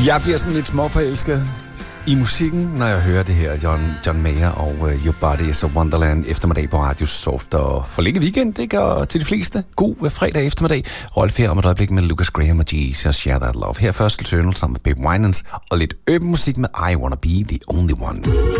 Jeg bliver sådan lidt småforelsket i musikken, når jeg hører det her John Mayer og Your Body is a Wonderland eftermiddag på Radio Soft. Og for længe weekend, ikke? Og til de fleste, god fredag eftermiddag. Rolf her om et øjeblik med Lucas Graham og Jesus Share That Love. Her først Eternal sammen med Babe Winans og lidt øben musik med I Wanna Be The Only One.